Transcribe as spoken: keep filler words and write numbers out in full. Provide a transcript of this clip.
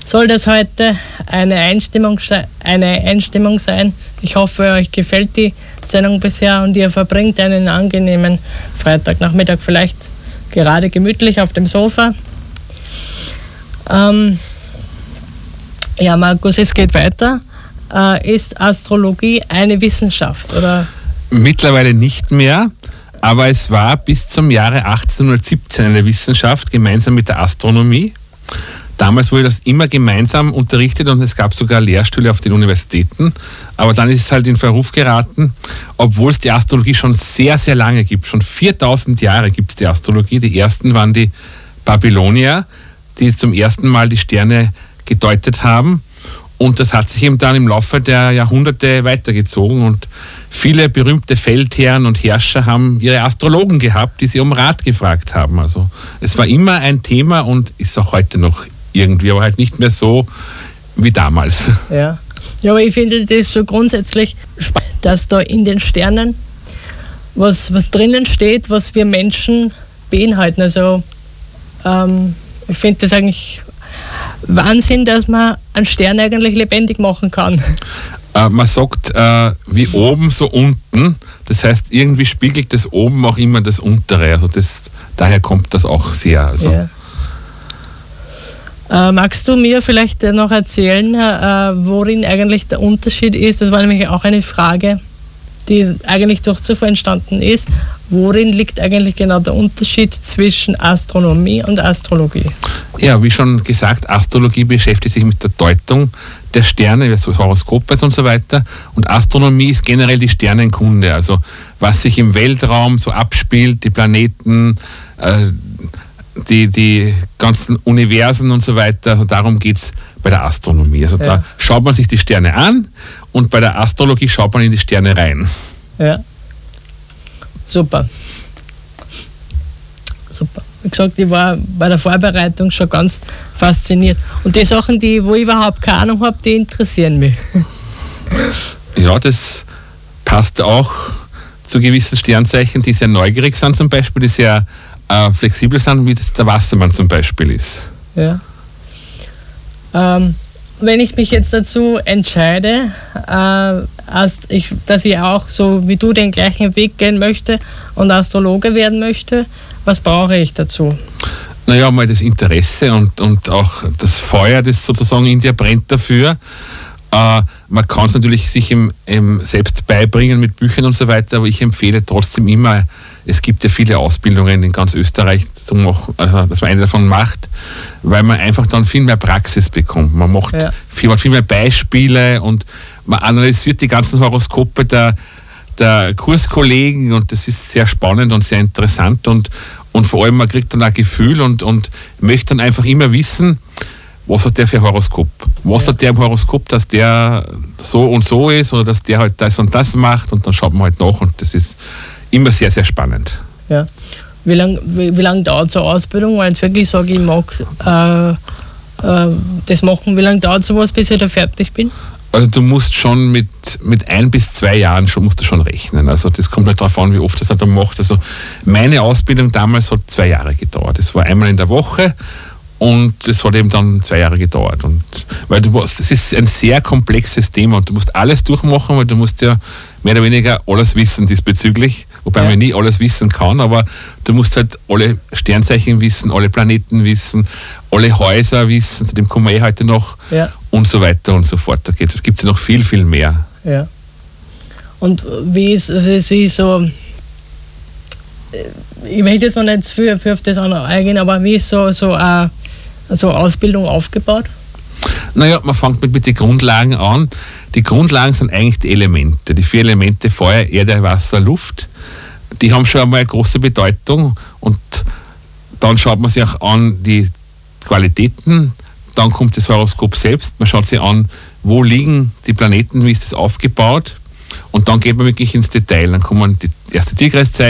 soll das heute eine Einstimmung, eine Einstimmung sein. Ich hoffe, euch gefällt die Sendung bisher und ihr verbringt einen angenehmen Freitagnachmittag, vielleicht gerade gemütlich auf dem Sofa. Ähm, ja, Markus, es geht weiter. Äh, ist Astrologie eine Wissenschaft, oder? Mittlerweile nicht mehr, aber es war bis zum Jahre achtzehnhundertsiebzehn eine Wissenschaft, gemeinsam mit der Astronomie. Damals wurde das immer gemeinsam unterrichtet und es gab sogar Lehrstühle auf den Universitäten. Aber dann ist es halt in Verruf geraten, obwohl es die Astrologie schon sehr, sehr lange gibt. Schon viertausend Jahre gibt es die Astrologie. Die ersten waren die Babylonier, die zum ersten Mal die Sterne gedeutet haben. Und das hat sich eben dann im Laufe der Jahrhunderte weitergezogen. Und viele berühmte Feldherren und Herrscher haben ihre Astrologen gehabt, die sie um Rat gefragt haben. Also es war immer ein Thema und ist auch heute noch irgendwie, aber halt nicht mehr so wie damals. Ja, ja, aber ich finde das so grundsätzlich spannend, dass da in den Sternen was, was drinnen steht, was wir Menschen beinhalten. Also ähm, ich finde das eigentlich Wahnsinn, dass man einen Stern eigentlich lebendig machen kann. Äh, man sagt, äh, wie oben, so unten. Das heißt, irgendwie spiegelt das oben auch immer das Untere. Also das, daher kommt das auch sehr. Also. Ja. Äh, magst du mir vielleicht noch erzählen, äh, worin eigentlich der Unterschied ist? Das war nämlich auch eine Frage, die eigentlich durch Zufall entstanden ist. Worin liegt eigentlich genau der Unterschied zwischen Astronomie und Astrologie? Ja, wie schon gesagt, Astrologie beschäftigt sich mit der Deutung der Sterne, also Horoskope und so weiter. Und Astronomie ist generell die Sternenkunde, also was sich im Weltraum so abspielt, die Planeten, äh, die, die ganzen Universen und so weiter. Also darum geht es bei der Astronomie. Also ja. Da schaut man sich die Sterne an und bei der Astrologie schaut man in die Sterne rein. Ja. Super. Super. Wie gesagt, ich war bei der Vorbereitung schon ganz fasziniert. Und die Sachen, die, wo ich überhaupt keine Ahnung habe, die interessieren mich. Ja, das passt auch zu gewissen Sternzeichen, die sehr neugierig sind zum Beispiel, die sehr äh, flexibel sind, wie das der Wassermann zum Beispiel ist. Ja. Ähm, wenn ich mich jetzt dazu entscheide, äh, ich, dass ich auch so wie du den gleichen Weg gehen möchte und Astrologe werden möchte, was brauche ich dazu? Naja, mal das Interesse und, und auch das Feuer, das sozusagen in dir brennt dafür. Äh, man kann es natürlich sich im, im selbst beibringen mit Büchern und so weiter, aber ich empfehle trotzdem immer, es gibt ja viele Ausbildungen in ganz Österreich, zu machen, also, dass man eine davon macht, weil man einfach dann viel mehr Praxis bekommt. Man macht ja. viel, viel mehr Beispiele und man analysiert die ganzen Horoskope der, der Kurskollegen und das ist sehr spannend und sehr interessant und, und vor allem man kriegt dann ein Gefühl und, und möchte dann einfach immer wissen, was hat der für ein Horoskop? Was ja. hat der im Horoskop, dass der so und so ist oder dass der halt das und das macht und dann schaut man halt nach und das ist immer sehr, sehr spannend. Ja. Wie lange wie, wie lang dauert so eine Ausbildung? Weil ich wirklich sage, ich mag äh, äh, das machen. Wie lange dauert sowas, bis ich da fertig bin? Also du musst schon mit, mit ein bis zwei Jahren schon, musst du schon rechnen. Also das kommt halt darauf an, wie oft das halt dann macht. Also meine Ausbildung damals hat zwei Jahre gedauert. Das war einmal in der Woche und das hat eben dann zwei Jahre gedauert. Und weil du musst, das ist ein sehr komplexes Thema und du musst alles durchmachen, weil du musst ja mehr oder weniger alles wissen diesbezüglich, wobei ja. man nie alles wissen kann, aber du musst halt alle Sternzeichen wissen, alle Planeten wissen, alle Häuser wissen, zu dem kommen wir eh heute noch ja. und so weiter und so fort. Da gibt es ja noch viel, viel mehr. Ja. Und wie ist, wie ist so, ich möchte jetzt noch nicht für, für auf das andere eingehen, aber wie ist so, so eine so Ausbildung aufgebaut? Naja, man fängt mit, mit den Grundlagen an. Die Grundlagen sind eigentlich die Elemente, die vier Elemente Feuer, Erde, Wasser, Luft. Die haben schon einmal eine große Bedeutung und dann schaut man sich auch an die Qualitäten, dann kommt das Horoskop selbst, man schaut sich an, wo liegen die Planeten, wie ist das aufgebaut und dann geht man wirklich ins Detail. Dann kommen die erste Tierkreiszeichen,